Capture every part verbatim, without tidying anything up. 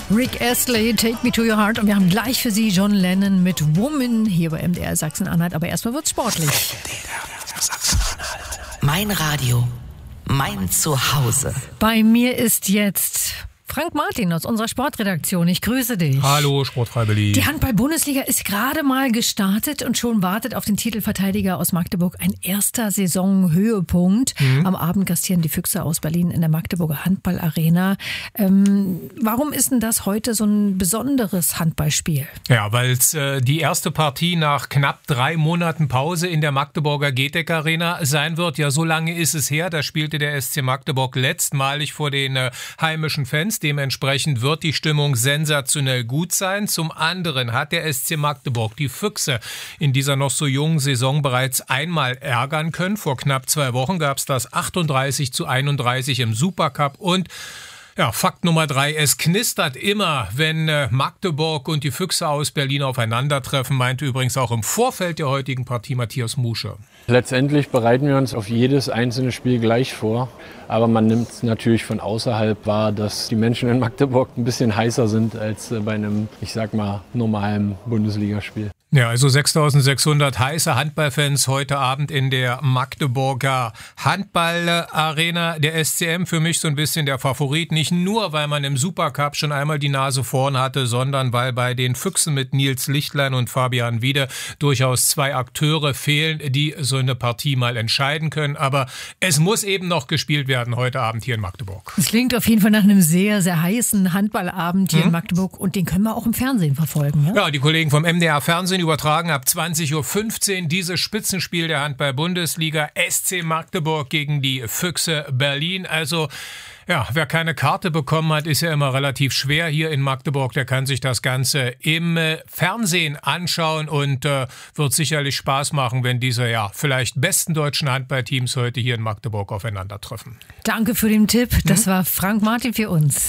Rick Astley, Take Me to Your Heart. Und wir haben gleich für Sie John Lennon mit Woman hier bei M D R Sachsen-Anhalt. Aber erstmal wird's sportlich. M D R Sachsen-Anhalt. Mein Radio, mein Zuhause. Bei mir ist jetzt Frank Martin aus unserer Sportredaktion. Ich grüße dich. Hallo, Sportfreiwillig. Die Handball-Bundesliga ist gerade mal gestartet und schon wartet auf den Titelverteidiger aus Magdeburg ein erster Saisonhöhepunkt. Mhm. Am Abend gastieren die Füchse aus Berlin in der Magdeburger Handball-Arena. Ähm, warum ist denn das heute so ein besonderes Handballspiel? Ja, weil es äh, die erste Partie nach knapp drei Monaten Pause in der Magdeburger G T E C Arena sein wird. Ja, so lange ist es her. Da spielte der S C Magdeburg letztmalig vor den äh, heimischen Fans. Dementsprechend wird die Stimmung sensationell gut sein. Zum anderen hat der S C Magdeburg die Füchse in dieser noch so jungen Saison bereits einmal ärgern können. Vor knapp zwei Wochen gab es das achtunddreißig zu einunddreißig im Supercup. Und ja, Fakt Nummer drei, es knistert immer, wenn äh, Magdeburg und die Füchse aus Berlin aufeinandertreffen, meinte übrigens auch im Vorfeld der heutigen Partie Matthias Musche. Letztendlich bereiten wir uns auf jedes einzelne Spiel gleich vor, aber man nimmt natürlich von außerhalb wahr, dass die Menschen in Magdeburg ein bisschen heißer sind als äh, bei einem, ich sag mal, normalen Bundesligaspiel. Ja, also sechstausendsechshundert heiße Handballfans heute Abend in der Magdeburger Handballarena. Der S C M für mich so ein bisschen der Favorit. Nicht nur, weil man im Supercup schon einmal die Nase vorn hatte, sondern weil bei den Füchsen mit Nils Lichtlein und Fabian Wiede durchaus zwei Akteure fehlen, die so eine Partie mal entscheiden können. Aber es muss eben noch gespielt werden heute Abend hier in Magdeburg. Es klingt auf jeden Fall nach einem sehr, sehr heißen Handballabend hier hm? in Magdeburg. Und den können wir auch im Fernsehen verfolgen. Ja, ja, die Kollegen vom M D R Fernsehen übertragen ab zwanzig Uhr fünfzehn dieses Spitzenspiel der Handball-Bundesliga. S C Magdeburg gegen die Füchse Berlin. Also ja, wer keine Karte bekommen hat, ist ja immer relativ schwer hier in Magdeburg. Der kann sich das Ganze im äh, Fernsehen anschauen und äh, wird sicherlich Spaß machen, wenn diese ja vielleicht besten deutschen Handballteams heute hier in Magdeburg aufeinandertreffen. Danke für den Tipp. Das mhm. war Frank Martin für uns.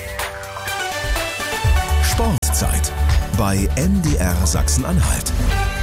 Sportzeit bei M D R Sachsen-Anhalt.